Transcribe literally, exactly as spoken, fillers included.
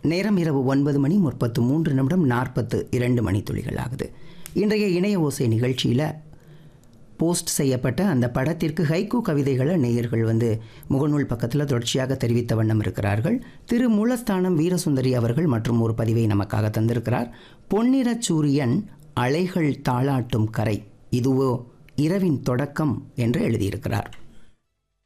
நேரம் இரவு ஒன்பது மணி முப்பத்து மூன்று நிமிடம் நாற்பத்து இரண்டு மணி துளிகள் ஆகுது. இன்றைய இணைய ஓசை நிகழ்ச்சியில் போஸ்ட் செய்யப்பட்ட அந்த படத்திற்கு ஹைக்கூ கவிதைகளை நேயர்கள் வந்து முகநூல் பக்கத்தில் தொடர்ச்சியாக தெரிவித்த வண்ணம் இருக்கிறார்கள். திரு மூலஸ்தானம் வீரசுந்தரி அவர்கள் மற்றும் ஒரு பதிவை நமக்காக தந்திருக்கிறார். பொன்னிறச் சூரியன் அலைகள் தாளாட்டும் கரை, இதுவோ இரவின் தொடக்கம் என்று எழுதியிருக்கிறார்.